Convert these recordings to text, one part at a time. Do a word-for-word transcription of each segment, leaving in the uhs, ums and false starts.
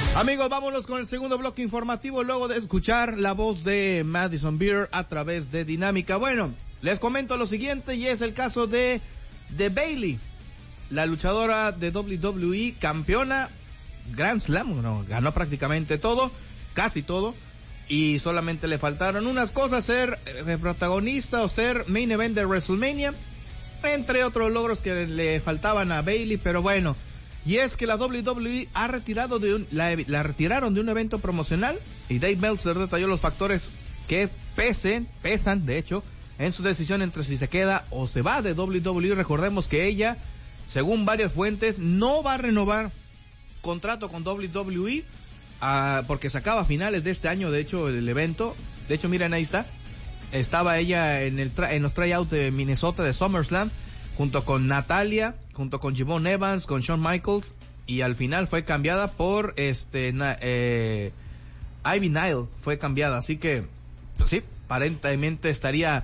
Amigos, vámonos con el segundo bloque informativo luego de escuchar la voz de Madison Beer a través de Dinámica. Bueno, les comento lo siguiente y es el caso de, de Bayley, la luchadora de doble u doble u E, campeona Grand Slam, no, ganó prácticamente todo, casi todo, y solamente le faltaron unas cosas, ser eh, protagonista o ser main event de WrestleMania, entre otros logros que le faltaban a Bayley, pero bueno. Y es que la doble u doble u E ha retirado de un, la, la retiraron de un evento promocional y Dave Meltzer detalló los factores que pesen, pesan, de hecho, en su decisión entre si se queda o se va de doble u doble u E. Recordemos que ella, según varias fuentes, no va a renovar contrato con doble u doble u E uh, porque se acaba a finales de este año, de hecho, el evento. De hecho, miren, ahí está. Estaba ella en, el tra- en los tryouts de Minnesota de SummerSlam, junto con Natalia, junto con Javon Evans, con Shawn Michaels, y al final fue cambiada por este na, eh, Ivy Nile, fue cambiada, así que pues sí, aparentemente estaría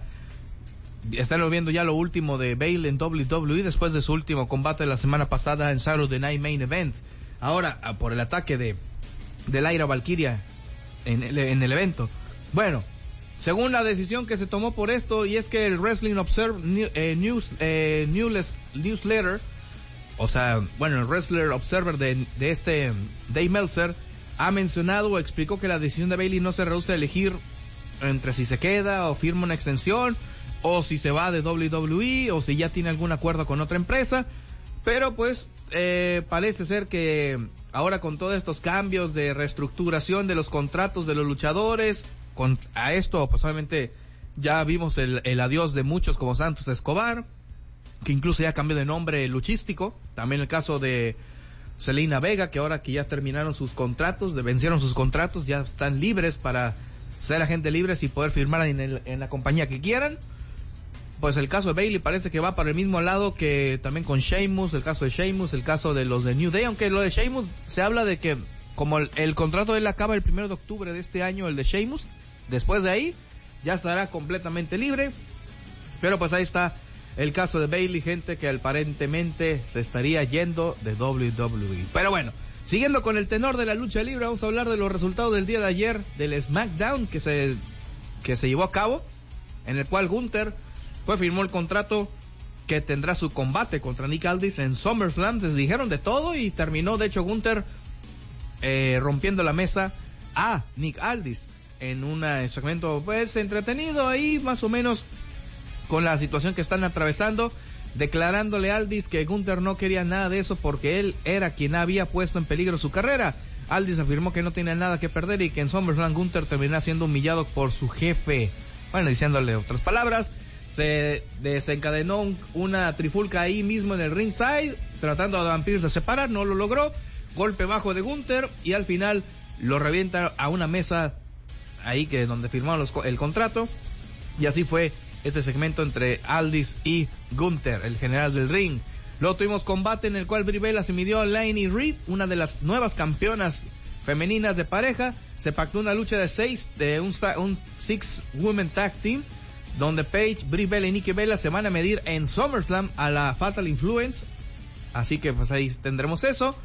están viendo ya lo último de Bayley en doble u doble u E después de su último combate la semana pasada en Saturday Night Main Event. Ahora, por el ataque de de Lyra Valkyria en el, en el evento. Bueno, según la decisión que se tomó por esto, y es que el Wrestling Observer eh, News eh, News, Newsletter, o sea, bueno, el Wrestler Observer de, de este Dave Meltzer ha mencionado o explicó que la decisión de Bayley no se reduce a elegir entre si se queda o firma una extensión, o si se va de doble u doble u E, o si ya tiene algún acuerdo con otra empresa, pero pues eh, parece ser que ahora con todos estos cambios de reestructuración de los contratos de los luchadores, con a esto pues obviamente ya vimos el, el adiós de muchos como Santos Escobar, que incluso ya cambió de nombre luchístico, también el caso de Zelina Vega, que ahora que ya terminaron sus contratos, de vencieron sus contratos, ya están libres para ser agentes libres y poder firmar en, el, en la compañía que quieran. Pues el caso de Bayley parece que va para el mismo lado que también con Sheamus, el caso de Sheamus, el caso de los de New Day, aunque lo de Sheamus se habla de que como el, el contrato de él acaba el primero de octubre de este año, el de Sheamus, después de ahí ya estará completamente libre, pero pues ahí está el caso de Bayley, gente que aparentemente se estaría yendo de doble u doble u E. Pero bueno, siguiendo con el tenor de la lucha libre, vamos a hablar de los resultados del día de ayer del SmackDown que se que se llevó a cabo, en el cual Gunther pues firmó el contrato que tendrá su combate contra Nick Aldis en SummerSlam. Se dijeron de todo y terminó de hecho Gunther eh, rompiendo la mesa a Nick Aldis en un segmento pues entretenido ahí más o menos con la situación que están atravesando, declarándole a Aldis que Gunther no quería nada de eso porque él era quien había puesto en peligro su carrera. Aldis afirmó que no tenía nada que perder y que en SummerSlam Gunther terminará siendo humillado por su jefe. Bueno, diciéndole otras palabras, se desencadenó un, una trifulca ahí mismo en el ringside, tratando a Adam Pearce de separar, no lo logró, golpe bajo de Gunther y al final lo revienta a una mesa ahí que donde firmaron los, el contrato, y así fue este segmento entre Aldis y Gunther, el general del ring. Luego tuvimos combate en el cual Brie Bella se midió a Lainey Reed, una de las nuevas campeonas femeninas de pareja. Se pactó una lucha de seis, de un, un six women tag team, donde Paige, Brie Bella y Nikki Bella se van a medir en SummerSlam a la Fatal Influence. Así que pues ahí tendremos eso.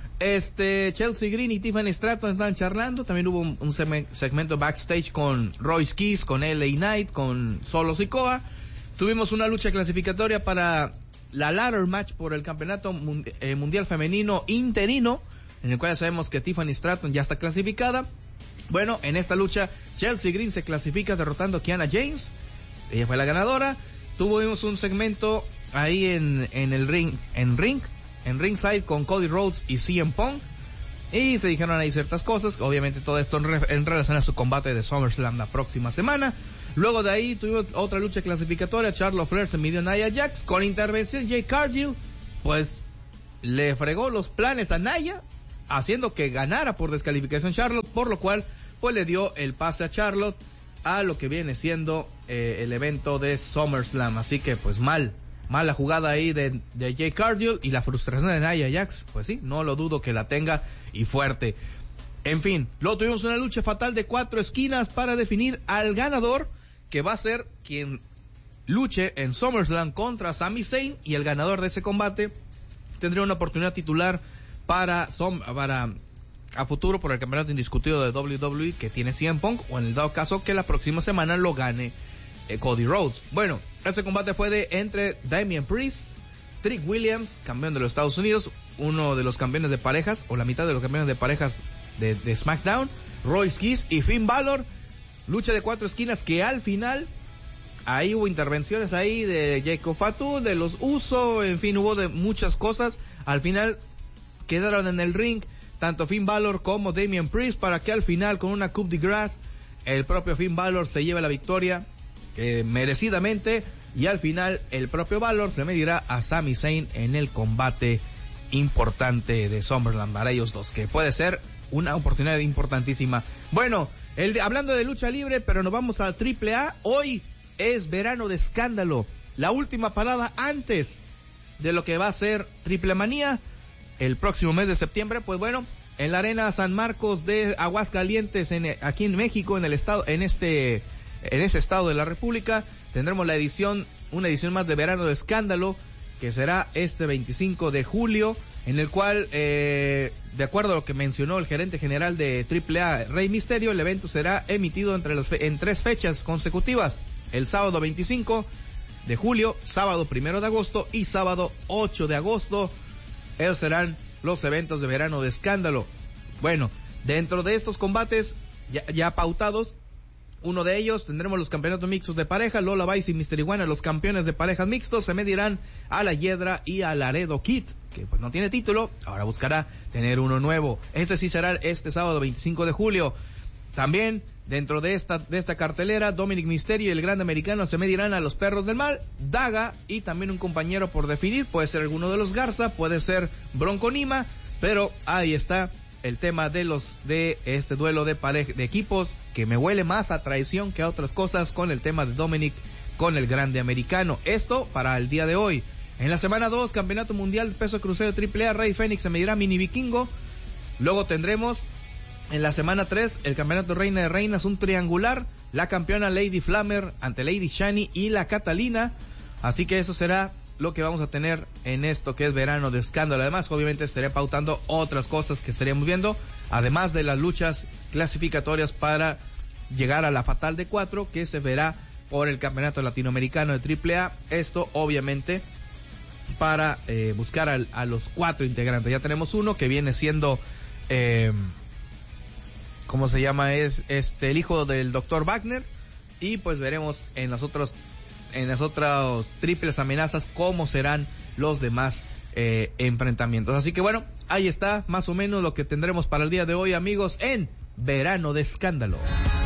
Este, Chelsea Green y Tiffany Stratton están charlando. También hubo un, un segmento backstage con Royce Keys, con L A Knight, con Solo Sikoa. Tuvimos una lucha clasificatoria para la ladder match por el campeonato mund- eh, mundial femenino interino, en el cual sabemos que Tiffany Stratton ya está clasificada. Bueno, en esta lucha Chelsea Green se clasifica derrotando a Kiana James. Ella fue la ganadora. Tuvimos un segmento ahí en, en el ring, en ring, en ringside con Cody Rhodes y C M Punk. Y se dijeron ahí ciertas cosas, obviamente todo esto en, re, en relación a su combate de SummerSlam la próxima semana. Luego de ahí tuvimos otra lucha clasificatoria, Charlotte Flair se midió a Nia Jax, con intervención Jay Cargill, pues le fregó los planes a Nia, haciendo que ganara por descalificación Charlotte, por lo cual pues le dio el pase a Charlotte a lo que viene siendo eh, el evento de SummerSlam. Así que pues mal, mala jugada ahí de, de Jay Cargill, y la frustración de Nia Jax, pues sí, no lo dudo que la tenga, y fuerte. En fin, luego tuvimos una lucha fatal de cuatro esquinas para definir al ganador, que va a ser quien luche en SummerSlam contra Sami Zayn, y el ganador de ese combate tendría una oportunidad titular para, para a futuro por el campeonato indiscutido de doble u doble u E que tiene C M Punk, o en el dado caso que la próxima semana lo gane eh, Cody Rhodes. Bueno, este combate fue de entre Damian Priest, Trick Williams, campeón de los Estados Unidos, uno de los campeones de parejas, o la mitad de los campeones de parejas de, de SmackDown, Royce Keys y Finn Balor. Lucha de cuatro esquinas que al final, ahí hubo intervenciones ahí de Jacob Fatu, de los Uso, en fin, hubo de muchas cosas. Al final quedaron en el ring tanto Finn Balor como Damian Priest, para que al final, con una coup de grace, el propio Finn Balor se lleve la victoria eh, merecidamente, y al final el propio Balor se medirá a Sami Zayn en el combate importante de SummerSlam para ellos dos, que puede ser una oportunidad importantísima. Bueno, el de, hablando de lucha libre, pero nos vamos a Triple A. Hoy es verano de escándalo, la última parada antes de lo que va a ser Triple Manía el próximo mes de septiembre. Pues bueno, en la Arena San Marcos de Aguascalientes, en, aquí en México, en el estado, en este, en este estado de la República, tendremos la edición, una edición más de verano de escándalo, que será este veinticinco de julio, en el cual, eh, de acuerdo a lo que mencionó el gerente general de Triple A, Rey Mysterio, el evento será emitido entre las fe- en tres fechas consecutivas: el sábado veinticinco de julio, sábado primero de agosto y sábado ocho de agosto. Esos serán los eventos de verano de escándalo. Bueno, dentro de estos combates ya, ya pautados, uno de ellos tendremos los campeonatos mixtos de pareja. Lola Vice y Mister Iguana, los campeones de parejas mixtos, se medirán a La Hiedra y a Laredo Kid, que pues no tiene título, ahora buscará tener uno nuevo. Este sí será este sábado veinticinco de julio. También, dentro de esta, de esta cartelera, Dominic Mysterio y el Grande Americano se medirán a los Perros del Mal, Daga y también un compañero por definir, puede ser alguno de los Garza, puede ser Bronco Nima, pero ahí está el tema de los, de este duelo de pareja, de equipos, que me huele más a traición que a otras cosas, con el tema de Dominic con el Grande Americano. Esto para el día de hoy. En la semana dos, Campeonato Mundial de Peso Crucero Triple A, Rey Fénix se medirá a Mini Vikingo. Luego tendremos en la semana tres, el Campeonato Reina de Reinas, un triangular, la campeona Lady Flammer ante Lady Shani y la Catalina. Así que eso será lo que vamos a tener en esto que es verano de escándalo. Además, obviamente estaré pautando otras cosas que estaríamos viendo, además de las luchas clasificatorias para llegar a la Fatal de cuatro, que se verá por el Campeonato Latinoamericano de Triple A. Esto obviamente para eh, buscar a, a los cuatro integrantes. Ya tenemos uno que viene siendo eh, ¿cómo se llama? Es este el hijo del doctor Wagner, y pues veremos en las otras en las otras triples amenazas cómo serán los demás eh, enfrentamientos. Así que bueno, ahí está más o menos lo que tendremos para el día de hoy, amigos, en Verano de Escándalo.